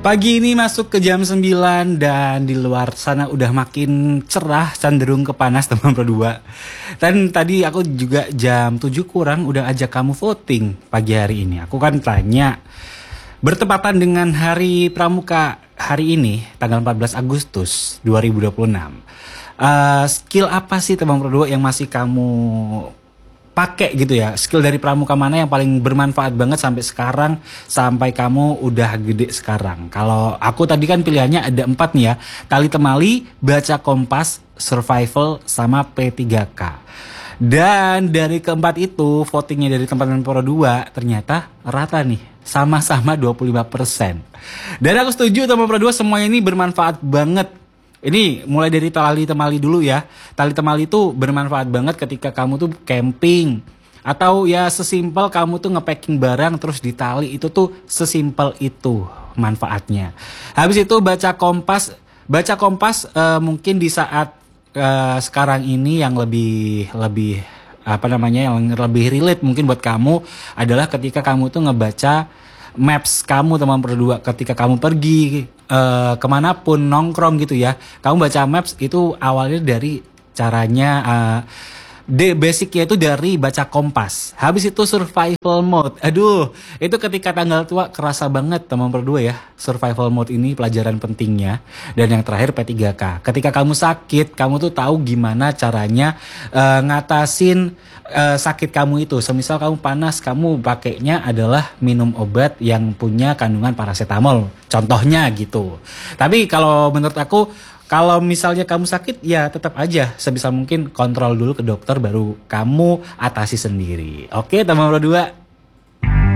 Pagi ini masuk ke jam 9 dan di luar sana udah makin cerah, cenderung ke panas teman berdua. Dan tadi aku juga jam 7 kurang udah ajak kamu voting pagi hari ini. Aku kan tanya, bertepatan dengan hari Pramuka hari ini, tanggal 14 Agustus 2026. Skill apa sih teman berdua yang masih kamu pakai gitu ya, skill dari pramuka mana yang paling bermanfaat banget sampai sekarang, sampai kamu udah gede sekarang? Kalau aku tadi kan pilihannya ada 4 nih ya, tali temali, baca kompas, survival, sama P3K. Dan dari keempat itu, votingnya dari teman-teman Pro 2 ternyata rata nih, sama-sama 25%. Dan aku setuju teman Pro 2, semuanya ini bermanfaat banget. Ini mulai dari tali temali dulu ya. Tali temali itu bermanfaat banget ketika kamu tuh camping. Atau ya sesimpel kamu tuh ngepacking barang terus ditali, itu tuh sesimpel itu manfaatnya. Habis itu baca kompas. Baca kompas mungkin di saat sekarang ini yang lebih apa namanya, yang lebih relate mungkin buat kamu adalah ketika kamu tuh ngebaca maps kamu teman berdua, ketika kamu pergi kemanapun nongkrong gitu ya, kamu baca maps itu awalnya dari caranya basicnya itu dari baca kompas. Habis itu survival mode. Aduh, itu ketika tanggal tua kerasa banget teman berdua ya. Survival mode ini pelajaran pentingnya. Dan yang terakhir P3K. Ketika kamu sakit, kamu tuh tahu gimana caranya ngatasin sakit kamu itu. Semisal kamu panas, kamu pakainya adalah minum obat yang punya kandungan paracetamol. Contohnya gitu. Tapi kalau menurut aku, kalau misalnya kamu sakit, ya tetap aja sebisa mungkin kontrol dulu ke dokter, baru kamu atasi sendiri. Oke, teman berdua.